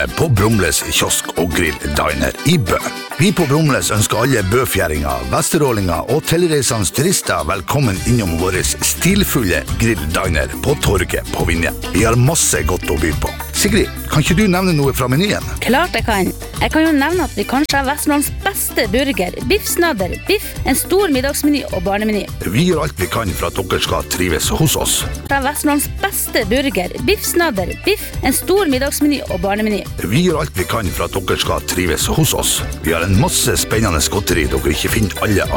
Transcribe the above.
Velkommen på Brumles kiosk og grill diner I Bø. Vi på Brumles ønsker alle bøfjæringer, vesterålinger og tilreisende turister velkommen innom vår stilfulle grill diner på Torget på Vinje. Vi har masse godt å by på. Sigrid, kan ikke du nevne noe fra menyen? Klart jeg kan. Jeg kan jo nevne at vi kanskje har Vestlands beste burger, biffsnadder, biff, en stor middagsmeny og barnemeny. Vi gjør alt vi kan for at dere skal trives hos oss. Fra Vestlands beste burger, biffsnadder, biff, en stor middagsmeny og barnemeny. Vi gjør alt vi kan for at dere skal trives hos oss. Vi har en masse spennende godteri dere ikke finner alle